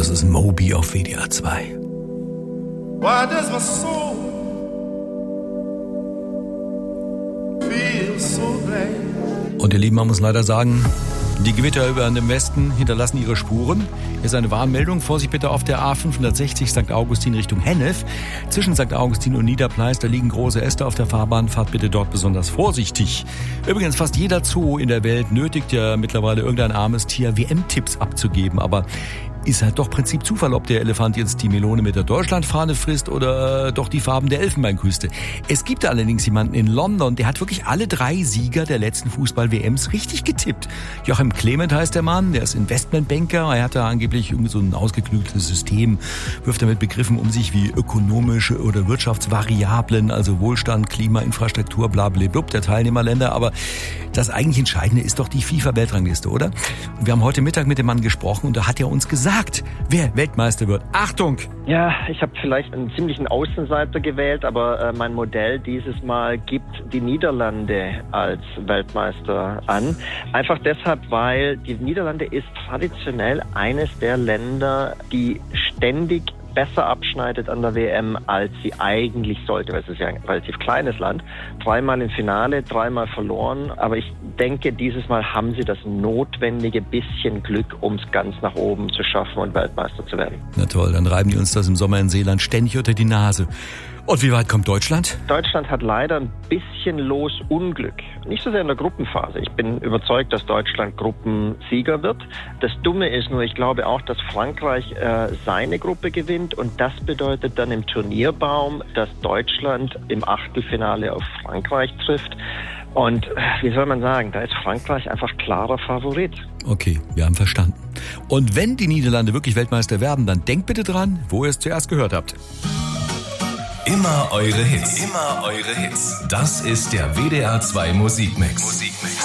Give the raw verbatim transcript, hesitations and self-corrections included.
das ist Moby auf W D R zwei. Why does my soul feel so glad? Und ihr Lieben, man muss leider sagen, die Gewitter über dem Westen hinterlassen ihre Spuren. Hier ist eine Warnmeldung. Vorsicht bitte auf der A fünfhundertsechzig Sankt Augustin Richtung Hennef. Zwischen Sankt Augustin und Niederpleis, da liegen große Äste auf der Fahrbahn. Fahrt bitte dort besonders vorsichtig. Übrigens, fast jeder Zoo in der Welt nötigt ja mittlerweile irgendein armes Tier, W M-Tipps abzugeben. Aber ist halt doch Prinzip Zufall, ob der Elefant jetzt die Melone mit der Deutschlandfahne frisst oder äh, doch die Farben der Elfenbeinküste. Es gibt allerdings jemanden in London, der hat wirklich alle drei Sieger der letzten Fußball-W Ms richtig getippt. Joachim Clement heißt der Mann, der ist Investmentbanker. Er hat da angeblich irgendwie so ein ausgeklügeltes System, wirft damit Begriffen um sich wie ökonomische oder Wirtschaftsvariablen, also Wohlstand, Klima, Infrastruktur, blablabla der Teilnehmerländer. Aber das eigentlich Entscheidende ist doch die FIFA-Weltrangliste, oder? Und wir haben heute Mittag mit dem Mann gesprochen und da hat er uns gesagt, wer Weltmeister wird. Achtung! Ja, ich habe vielleicht einen ziemlichen Außenseiter gewählt, aber äh, mein Modell dieses Mal gibt die Niederlande als Weltmeister an. Einfach deshalb, weil die Niederlande ist traditionell eines der Länder, die ständig besser abschneidet an der W M, als sie eigentlich sollte, weil es ist ja ein relativ kleines Land. Dreimal im Finale, dreimal verloren, aber ich denke, dieses Mal haben sie das notwendige bisschen Glück, um es ganz nach oben zu schaffen und Weltmeister zu werden. Na toll, dann reiben die uns das im Sommer in Seeland ständig unter die Nase. Und wie weit kommt Deutschland? Deutschland hat leider ein bisschen Losunglück. Nicht so sehr in der Gruppenphase. Ich bin überzeugt, dass Deutschland Gruppensieger wird. Das Dumme ist nur, ich glaube auch, dass Frankreich äh, seine Gruppe gewinnt. Und das bedeutet dann im Turnierbaum, dass Deutschland im Achtelfinale auf Frankreich trifft. Und äh, wie soll man sagen, da ist Frankreich einfach klarer Favorit. Okay, wir haben verstanden. Und wenn die Niederlande wirklich Weltmeister werden, dann denkt bitte dran, wo ihr es zuerst gehört habt. Immer eure Hits. Immer eure Hits. Das ist der W D R zwei Musikmix. Musikmix.